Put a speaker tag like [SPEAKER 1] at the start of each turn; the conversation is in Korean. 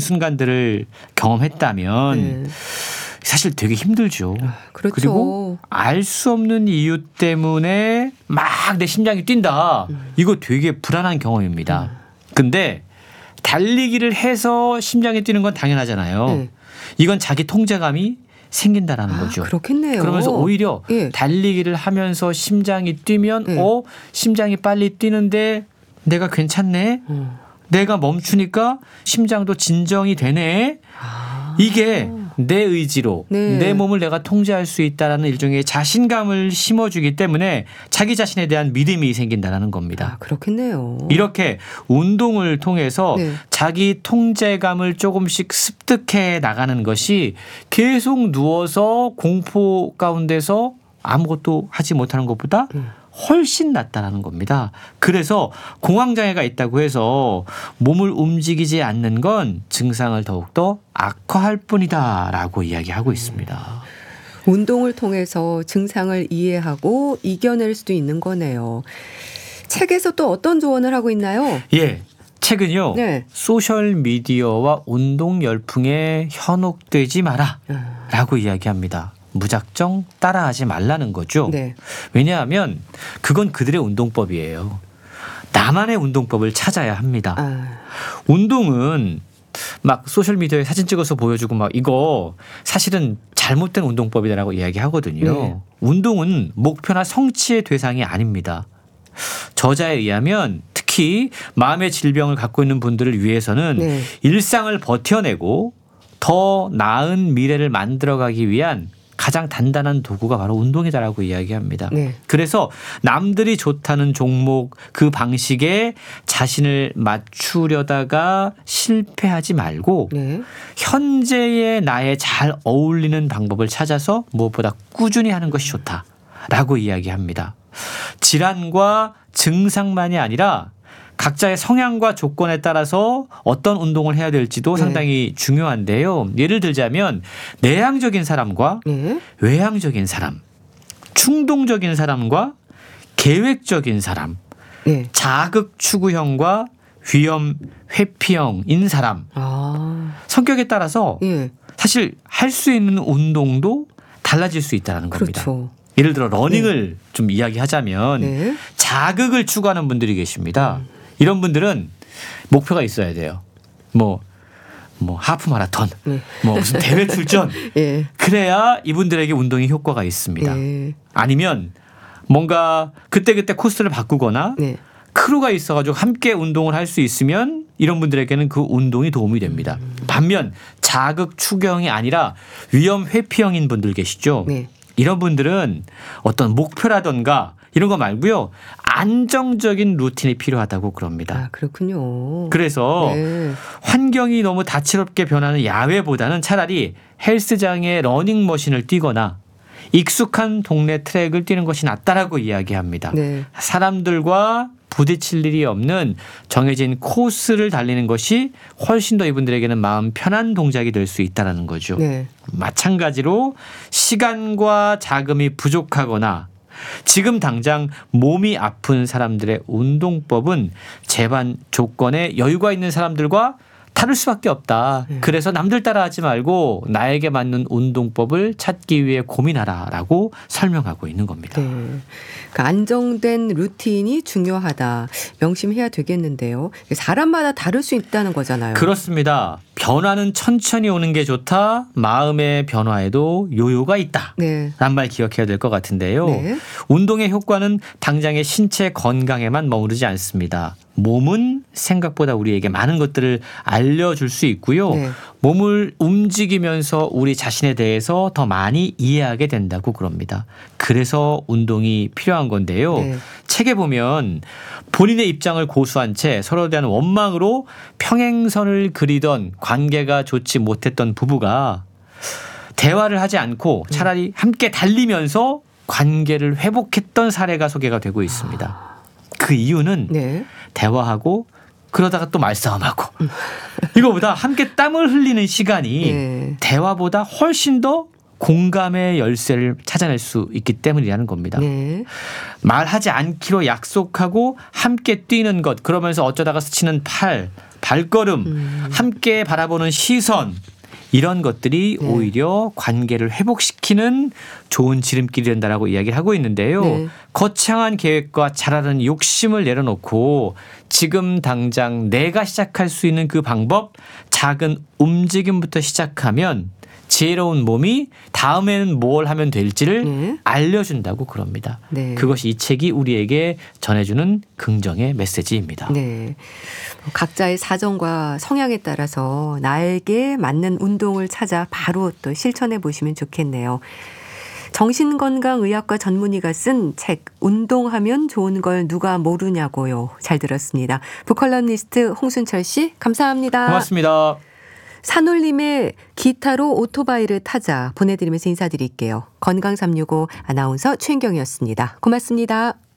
[SPEAKER 1] 순간들을 경험했다면 사실 되게 힘들죠.
[SPEAKER 2] 그렇죠.
[SPEAKER 1] 그리고 알 수 없는 이유 때문에 막 내 심장이 뛴다. 이거 되게 불안한 경험입니다. 근데 달리기를 해서 심장이 뛰는 건 당연하잖아요. 이건 자기 통제감이 생긴다라는 거죠.
[SPEAKER 2] 그렇겠네요.
[SPEAKER 1] 그러면서 오히려 달리기를 하면서 심장이 뛰면 심장이 빨리 뛰는데 내가 괜찮네. 내가 멈추니까 심장도 진정이 되네. 이게 내 의지로 내 몸을 내가 통제할 수 있다라는 일종의 자신감을 심어주기 때문에 자기 자신에 대한 믿음이 생긴다는 겁니다.
[SPEAKER 2] 그렇겠네요.
[SPEAKER 1] 이렇게 운동을 통해서 자기 통제감을 조금씩 습득해 나가는 것이 계속 누워서 공포 가운데서 아무것도 하지 못하는 것보다 훨씬 낫다라는 겁니다. 그래서 공황장애가 있다고 해서 몸을 움직이지 않는 건 증상을 더욱더 악화할 뿐이다라고 이야기하고 있습니다.
[SPEAKER 2] 운동을 통해서 증상을 이해하고 이겨낼 수도 있는 거네요. 책에서 또 어떤 조언을 하고 있나요?
[SPEAKER 1] 예. 책은요. 소셜미디어와 운동 열풍에 현혹되지 마라 라고 이야기합니다. 무작정 따라하지 말라는 거죠. 왜냐하면 그건 그들의 운동법이에요. 나만의 운동법을 찾아야 합니다. 운동은 막 소셜미디어에 사진 찍어서 보여주고 막 이거 사실은 잘못된 운동법이라고 이야기하거든요. 운동은 목표나 성취의 대상이 아닙니다. 저자에 의하면 특히 마음의 질병을 갖고 있는 분들을 위해서는 일상을 버텨내고 더 나은 미래를 만들어가기 위한 가장 단단한 도구가 바로 운동이다라고 이야기합니다. 그래서 남들이 좋다는 종목 그 방식에 자신을 맞추려다가 실패하지 말고 현재의 나에 잘 어울리는 방법을 찾아서 무엇보다 꾸준히 하는 것이 좋다라고 이야기합니다. 질환과 증상만이 아니라 각자의 성향과 조건에 따라서 어떤 운동을 해야 될지도 상당히 중요한데요. 예를 들자면 내향적인 사람과 외향적인 사람, 충동적인 사람과 계획적인 사람, 자극 추구형과 위험 회피형인 사람. 성격에 따라서 사실 할 수 있는 운동도 달라질 수 있다는 겁니다. 예를 들어 러닝을 좀 이야기하자면 자극을 추구하는 분들이 계십니다. 이런 분들은 목표가 있어야 돼요. 뭐 하프 마라톤, 무슨 대회 출전. 그래야 이분들에게 운동이 효과가 있습니다. 아니면 뭔가 그때그때 코스를 바꾸거나 크루가 있어가지고 함께 운동을 할 수 있으면 이런 분들에게는 그 운동이 도움이 됩니다. 반면 자극 추구형이 아니라 위험 회피형인 분들 계시죠. 이런 분들은 어떤 목표라던가 이런 거 말고요. 안정적인 루틴이 필요하다고 그럽니다.
[SPEAKER 2] 그렇군요.
[SPEAKER 1] 그래서 환경이 너무 다채롭게 변하는 야외보다는 차라리 헬스장에 러닝머신을 뛰거나 익숙한 동네 트랙을 뛰는 것이 낫다라고 이야기합니다. 사람들과 부딪힐 일이 없는 정해진 코스를 달리는 것이 훨씬 더 이분들에게는 마음 편한 동작이 될 수 있다는 거죠. 마찬가지로 시간과 자금이 부족하거나 지금 당장 몸이 아픈 사람들의 운동법은 제반 조건에 여유가 있는 사람들과 다를 수밖에 없다. 그래서 남들 따라하지 말고 나에게 맞는 운동법을 찾기 위해 고민하라라고 설명하고 있는 겁니다.
[SPEAKER 2] 그러니까 안정된 루틴이 중요하다. 명심해야 되겠는데요. 사람마다 다를 수 있다는 거잖아요.
[SPEAKER 1] 그렇습니다. 변화는 천천히 오는 게 좋다. 마음의 변화에도 요요가 있다. 라는 말 기억해야 될 것 같은데요. 운동의 효과는 당장의 신체 건강에만 머무르지 않습니다. 몸은 생각보다 우리에게 많은 것들을 알려줄 수 있고요. 몸을 움직이면서 우리 자신에 대해서 더 많이 이해하게 된다고 그럽니다. 그래서 운동이 필요한 건데요. 책에 보면 본인의 입장을 고수한 채 서로에 대한 원망으로 평행선을 그리던 관계가 좋지 못했던 부부가 대화를 하지 않고 차라리 함께 달리면서 관계를 회복했던 사례가 소개가 되고 있습니다. 그 이유는 대화하고 그러다가 또 말싸움하고 이거보다 함께 땀을 흘리는 시간이 대화보다 훨씬 더 공감의 열쇠를 찾아낼 수 있기 때문이라는 겁니다. 말하지 않기로 약속하고 함께 뛰는 것, 그러면서 어쩌다가 스치는 팔, 발걸음, 함께 바라보는 시선 이런 것들이
[SPEAKER 2] 네.
[SPEAKER 1] 오히려 관계를 회복시키는 좋은 지름길이 된다라고 이야기를 하고 있는데요.
[SPEAKER 2] 네.
[SPEAKER 1] 거창한 계획과 잘하는 욕심을 내려놓고 지금 당장 내가 시작할 수 있는 그 방법, 작은 움직임부터 시작하면 지혜로운 몸이 다음에는 뭘 하면 될지를
[SPEAKER 2] 네.
[SPEAKER 1] 알려준다고 그럽니다.
[SPEAKER 2] 네.
[SPEAKER 1] 그것이 이 책이 우리에게 전해주는 긍정의 메시지입니다.
[SPEAKER 2] 네. 각자의 사정과 성향에 따라서 나에게 맞는 운동을 찾아 바로 또 실천해 보시면 좋겠네요. 정신건강의학과 전문의가 쓴 책 운동하면 좋은 걸 누가 모르냐고요. 잘 들었습니다. 북컬럼니스트 홍순철 씨 감사합니다.
[SPEAKER 1] 고맙습니다.
[SPEAKER 2] 산울림의 기타로 오토바이를 타자 보내드리면서 인사드릴게요. 건강365 아나운서 최인경이었습니다. 고맙습니다.